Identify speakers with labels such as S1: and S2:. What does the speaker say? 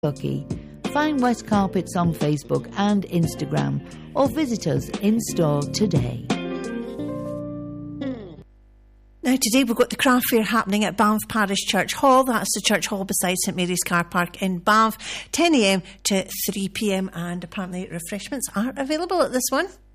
S1: Bucky. Find West Carpets on Facebook and Instagram, or visit us in store today.
S2: Now today we've got the craft fair happening at Banff Parish Church Hall. That's the church hall beside St Mary's Car Park in Banff, 10 a.m. to 3 p.m, and apparently refreshments are available at this one.